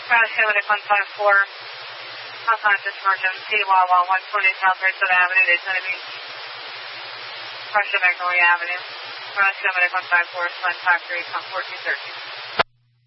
Cross Shimmick 154. Conscious emergency, Wawa 120 South Richland Avenue, Daytona Beach. Cross Shimmick Magnolia Avenue. Cross Shimmick 154, Sun Factory, 1413.